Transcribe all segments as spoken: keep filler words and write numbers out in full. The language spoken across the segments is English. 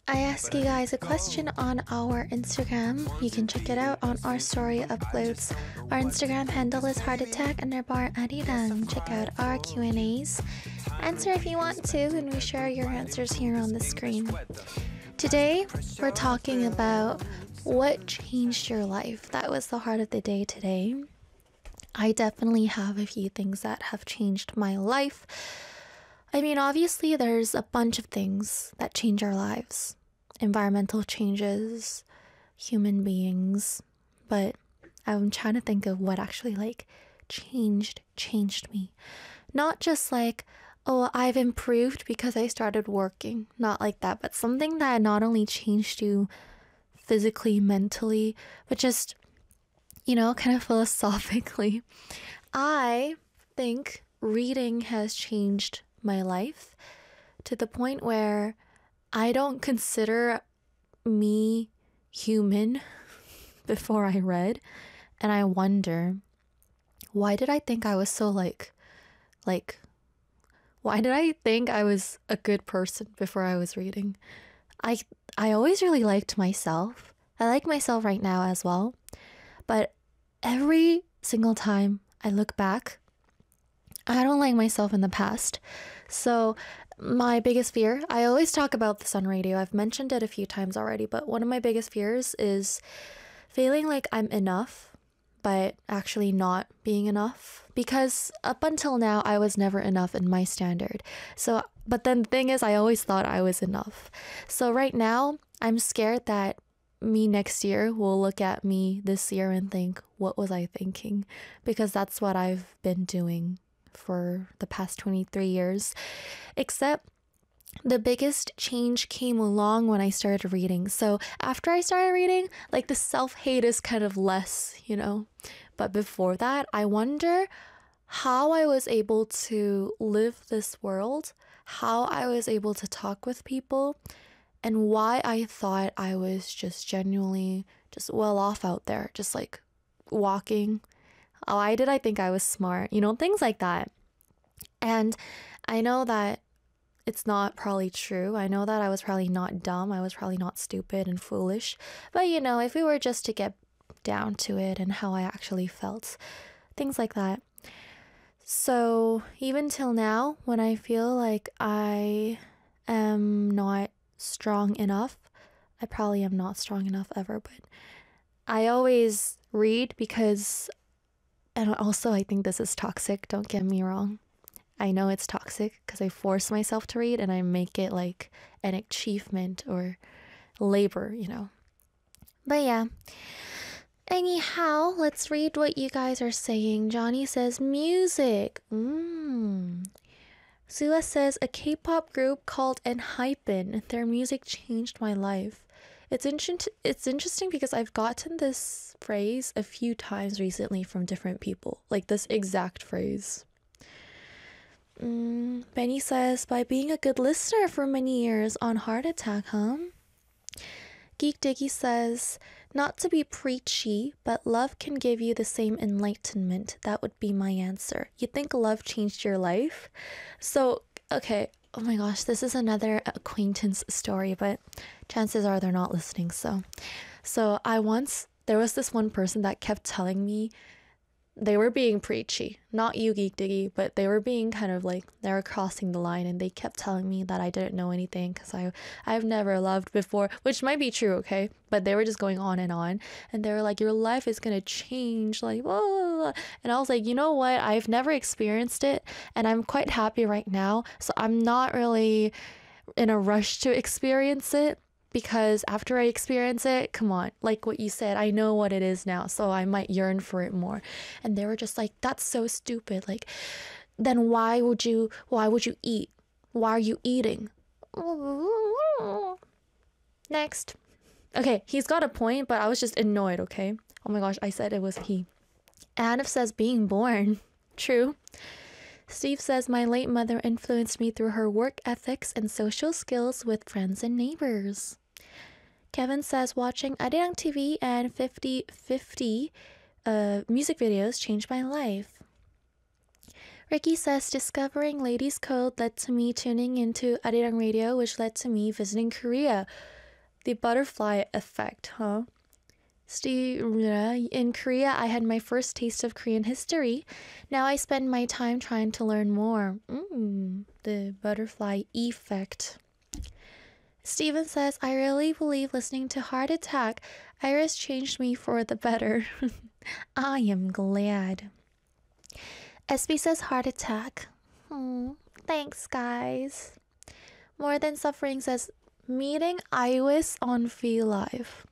I asked you guys a question on our Instagram. You can check it out on our story uploads. Our Instagram handle is heart attack underbar arirang. Check out our Q and A's. Answer if you want to, and we share your answers here on the screen. Today, we're talking about what changed your life. That was the heart of the day today. I definitely have a few things that have changed my life. I mean, obviously, there's a bunch of things that change our lives. Environmental changes, human beings, but I'm trying to think of what actually like changed, changed me. Not just like, oh, I've improved because I started working. Not like that, but something that not only changed you physically, mentally, but just, you know, kind of philosophically. I think reading has changed my life to the point where I don't consider me human before I read, and I wonder, why did I think I was so like like why did I think I was a good person before I was reading? I I always really liked myself. I like myself right now as well. But every single time I look back, I don't like myself in the past. So my biggest fear, I always talk about this on radio. I've mentioned it a few times already, but one of my biggest fears is feeling like I'm enough, but actually not being enough. Because up until now, I was never enough in my standard. So, but then the thing is, I always thought I was enough. So right now, I'm scared that me next year will look at me this year and think, what was I thinking? Because that's what I've been doing for the past twenty-three years. Except the biggest change came along when I started reading. So after I started reading, like the self-hate is kind of less, you know. But before that, I wonder how I was able to live this world, how I was able to talk with people, and why I thought I was just genuinely just well off out there, just like walking. Why did I think I was smart? You know, things like that. And I know that it's not probably true. I know that I was probably not dumb. I was probably not stupid and foolish. But, you know, if we were just to get down to it and how I actually felt, things like that. So even till now, when I feel like I am not strong enough, I probably am not strong enough ever, but I always read because, and also I think this is toxic, don't get me wrong. I know it's toxic because I force myself to read and I make it like an achievement or labor, you know. But yeah. Anyhow, let's read what you guys are saying. Johnny says music. Mmm. Sula says a K-pop group called Enhypen. Their music changed my life. It's interesting. It's interesting because I've gotten this phrase a few times recently from different people, like this exact phrase. Mm, Benny says, by being a good listener for many years on Heart Attack, huh? Geek Diggy says, not to be preachy, but love can give you the same enlightenment. That would be my answer. You think love changed your life? So, okay, oh my gosh, this is another acquaintance story, but chances are they're not listening, so. So I once, there was this one person that kept telling me they were being preachy, not you, Geek Diggy, but they were being kind of like, they were crossing the line, and they kept telling me that I didn't know anything because I, I've never loved before, which might be true, okay? But they were just going on and on, and they were like, your life is gonna change, like, blah, blah, blah. And I was like, you know what? I've never experienced it, and I'm quite happy right now, so I'm not really in a rush to experience it. Because after I experience it, come on, like what you said, I know what it is now, so I might yearn for it more. And they were just like, that's so stupid. Like, then why would you, why would you eat? Why are you eating? Next. Okay, he's got a point, but I was just annoyed, okay? Oh my gosh, I said it was he. Anif says being born. True. Steve says, my late mother influenced me through her work ethics and social skills with friends and neighbors. Kevin says, watching Arirang T V and fifty fifty uh, music videos changed my life. Ricky says discovering Ladies Code led to me tuning into Arirang Radio, which led to me visiting Korea. The butterfly effect, huh? Steve, in Korea, I had my first taste of Korean history. Now I spend my time trying to learn more. Mm, the butterfly effect. Steven says, I really believe listening to Heart Attack, Iris changed me for the better. I am glad. S B says Heart Attack. Hmm, thanks, guys. More Than Suffering says, meeting Iris on V Live.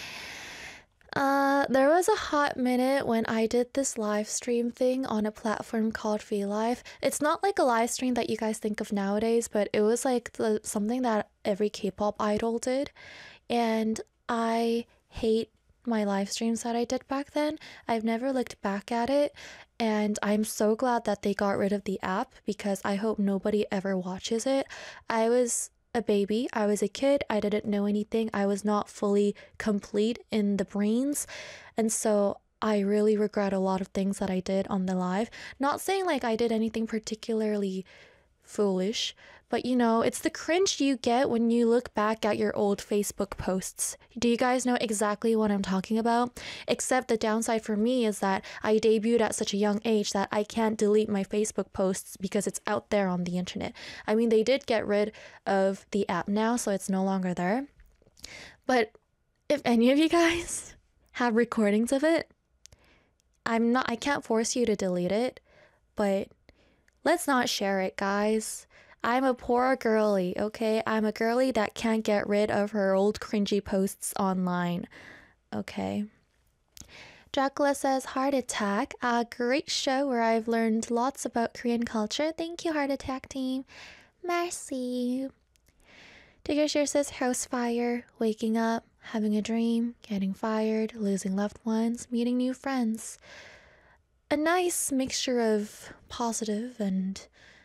Uh, there was a hot minute when I did this live stream thing on a platform called V Live. It's not like a live stream that you guys think of nowadays, but it was like the, something that every K-pop idol did. And I hate my live streams that I did back then. I've never looked back at it, and I'm so glad that they got rid of the app because I hope nobody ever watches it. I was a baby. I was a kid. I didn't know anything. I was not fully complete in the brains. And so I really regret a lot of things that I did on the live. Not saying like I did anything particularly foolish, but you know, it's the cringe you get when you look back at your old Facebook posts. Do you guys know exactly what I'm talking about? Except the downside for me is that I debuted at such a young age that I can't delete my Facebook posts because it's out there on the internet. I mean, they did get rid of the app now, so it's no longer there. But if any of you guys have recordings of it, I'm not I can't force you to delete it, but let's not share it, guys. I'm a poor girly, okay? I'm a girly that can't get rid of her old cringy posts online, okay? Dracula says, Heart Attack, a great show where I've learned lots about Korean culture. Thank you, Heart Attack team. Merci. Diggershare says, House fire, waking up, having a dream, getting fired, losing loved ones, meeting new friends. A nice mixture of positive and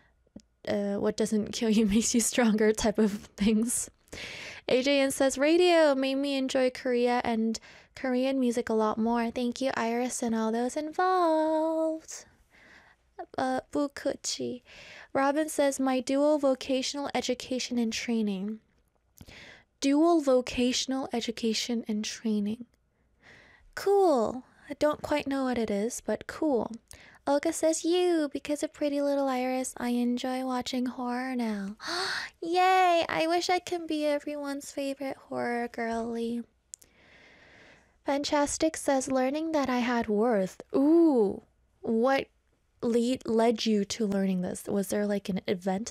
uh, what doesn't kill you makes you stronger type of things. A J N says, radio made me enjoy Korea and Korean music a lot more. Thank you, Iris, and all those involved. Uh, Bukuchi. Robin says, my dual vocational education and training. Dual vocational education and training. Cool. I don't quite know what it is, but cool. Olga says, you, because of Pretty Little Iris, I enjoy watching horror now. Yay! I wish I could be everyone's favorite horror girly. Fantastic says, learning that I had worth. Ooh, what lead led you to learning this? Was there like an event